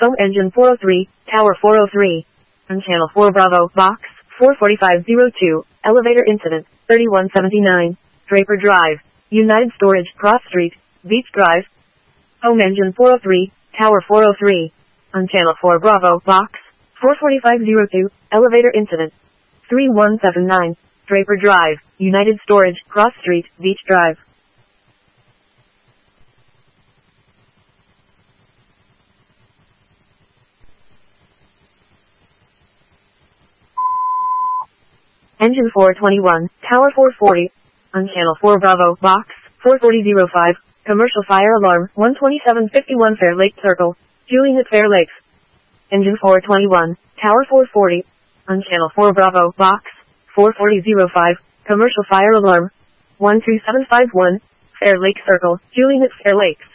Foam engine 403, tower 403. On channel 4 Bravo, box 44502, elevator incident 3179, Draper Drive, United Storage, Cross Street, Beach Drive. Foam engine 403, tower 403. On channel 4 Bravo, box 44502, elevator incident 3179, Draper Drive, United Storage, Cross Street, Beach Drive. Engine 421, tower 440. On channel 4 Bravo, box 44005, commercial fire alarm 12751 Fair Lake Circle, Julian at Fair Lakes. Engine 421, tower 440. On channel 4 Bravo, box 44005, commercial fire alarm 12751 Fair Lake Circle, Julian at Fair Lakes.